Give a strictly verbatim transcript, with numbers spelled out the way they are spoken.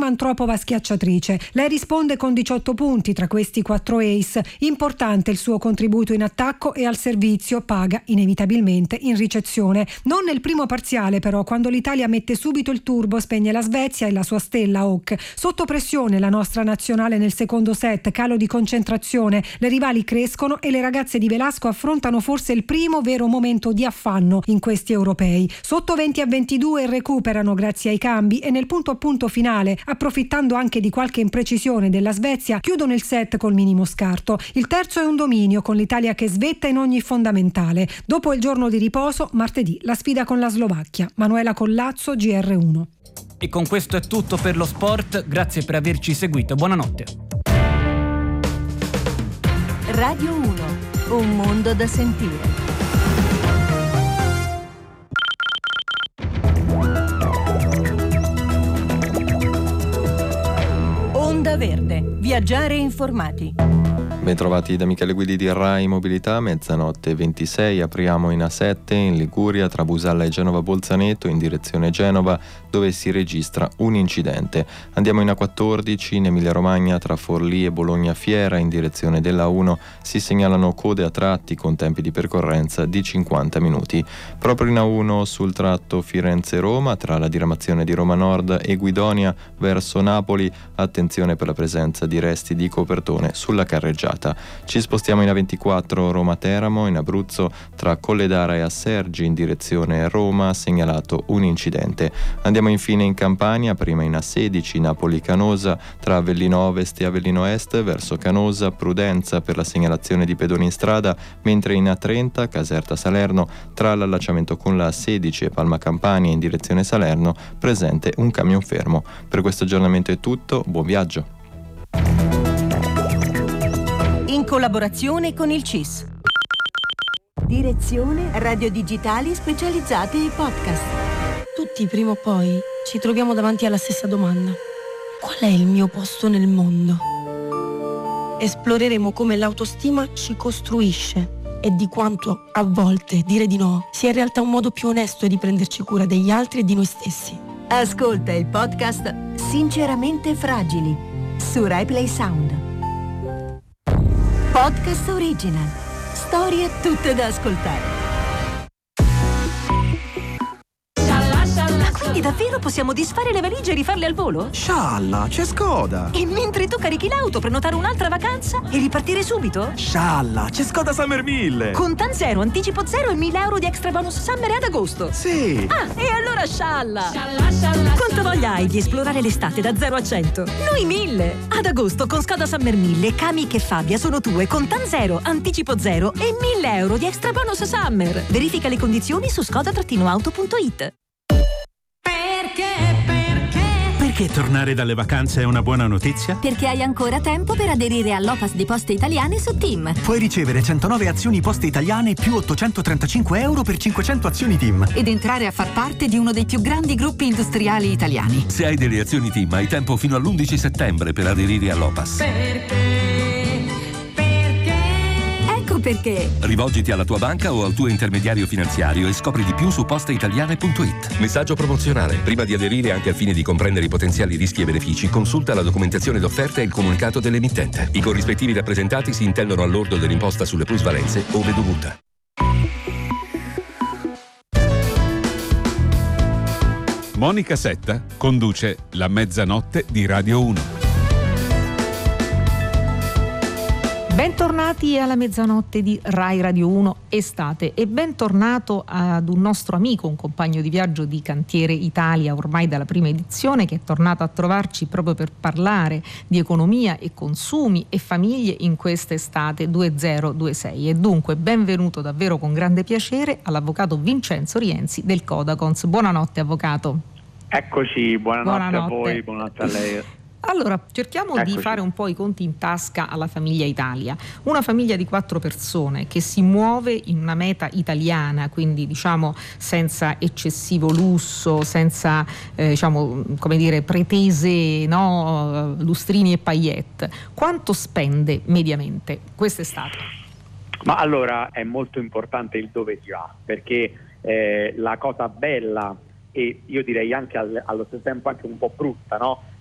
prima Antropova schiacciatrice. Lei risponde con diciotto punti, tra questi quattro ace. Importante il suo contributo in attacco e al servizio, paga inevitabilmente in ricezione. Non nel primo parziale però, quando l'Italia mette subito il turbo, spegne la Svezia e la sua stella Hawk. Sotto pressione la nostra nazionale nel secondo set, calo di concentrazione, le rivali crescono e le ragazze di Velasco affrontano forse il primo vero momento di affanno in questi europei. Sotto venti a ventidue recuperano grazie ai cambi e nel punto a punto finale, approfittando anche di qualche imprecisione della Svezia, chiudono il set col minimo scarto. Il terzo è un dominio, con l'Italia che svetta in ogni fondamentale. Dopo il giorno di riposo, martedì la sfida con la Slovacchia. Manuela Collazzo, G R uno. E con questo è tutto per lo sport, grazie per averci seguito, buonanotte. Radio uno, un mondo da sentire. Onda Verde, viaggiare informati. Bentrovati da Michele Guidi di Rai Mobilità, mezzanotte ventisei, apriamo in A sette in Liguria tra Busalla e Genova Bolzaneto in direzione Genova, dove si registra un incidente. Andiamo in A quattordici in Emilia Romagna tra Forlì e Bologna Fiera in direzione della uno, si segnalano code a tratti con tempi di percorrenza di cinquanta minuti. Proprio in A uno sul tratto Firenze-Roma tra la diramazione di Roma Nord e Guidonia verso Napoli, attenzione per la presenza di resti di copertone sulla carreggiata. Ci spostiamo in A ventiquattro Roma-Teramo in Abruzzo tra Colledara e Assergi in direzione Roma, segnalato un incidente. Andiamo infine in Campania, prima in A sedici Napoli-Canosa tra Avellino Ovest e Avellino Est verso Canosa, prudenza per la segnalazione di pedoni in strada, mentre in A trenta Caserta-Salerno tra l'allacciamento con la A sedici e Palma Campania in direzione Salerno, presente un camion fermo. Per questo aggiornamento è tutto, buon viaggio. In collaborazione con il C I S. Direzione Radio Digitali Specializzate e Podcast. Tutti prima o poi ci troviamo davanti alla stessa domanda: qual è il mio posto nel mondo? Esploreremo come l'autostima ci costruisce e di quanto a volte dire di no sia in realtà un modo più onesto di prenderci cura degli altri e di noi stessi. Ascolta il podcast Sinceramente Fragili su Rai Play Sound. Podcast Original. Storie tutte da ascoltare. Quindi davvero possiamo disfare le valigie e rifarle al volo? Scialla, c'è Skoda! E mentre tu carichi l'auto, prenotare un'altra vacanza e ripartire subito? Scialla, c'è Skoda Summer mille! Con Tan Zero, anticipo zero e mille euro di extra bonus summer ad agosto. Sì! Ah, e allora scialla! Scialla, scialla! Quanta voglia hai di esplorare l'estate da zero a cento? Noi mille! Ad agosto con Skoda Summer mille, Kami e Fabia sono tue con Tan Zero, anticipo zero e mille euro di extra bonus summer. Verifica le condizioni su skoda auto punto it. Perché tornare dalle vacanze è una buona notizia? Perché hai ancora tempo per aderire all'O P A S di Poste Italiane su TIM. Puoi ricevere centonove azioni Poste Italiane più ottocentotrentacinque euro per cinquecento azioni TIM. Ed entrare a far parte di uno dei più grandi gruppi industriali italiani. Se hai delle azioni TIM hai tempo fino all'undici settembre per aderire all'O P A S. Perché? Perché? Rivolgiti alla tua banca o al tuo intermediario finanziario e scopri di più su posteitaliane punto it. Messaggio promozionale. Prima di aderire, anche al fine di comprendere i potenziali rischi e benefici, consulta la documentazione d'offerta e il comunicato dell'emittente. I corrispettivi rappresentati si intendono al lordo dell'imposta sulle plusvalenze ove dovuta. Monica Setta conduce La Mezzanotte di Radio uno. Bentornati alla Mezzanotte di Rai Radio uno Estate e bentornato ad un nostro amico, un compagno di viaggio di Cantiere Italia ormai dalla prima edizione, che è tornato a trovarci proprio per parlare di economia e consumi e famiglie in quest'estate duemilaventisei. E dunque benvenuto davvero con grande piacere all'avvocato Vincenzo Rienzi del Codacons. Buonanotte avvocato. Eccoci, buonanotte, buonanotte. a voi, buonanotte a lei. Allora, cerchiamo Eccoci. di fare un po' i conti in tasca alla famiglia Italia. Una famiglia di quattro persone che si muove in una meta italiana, quindi diciamo senza eccessivo lusso, senza eh, diciamo come dire pretese, no, lustrini e paillette. Quanto spende mediamente quest'estate? Ma allora è molto importante il dove si va, perché eh, la cosa bella e io direi anche al, allo stesso tempo anche un po' brutta, no?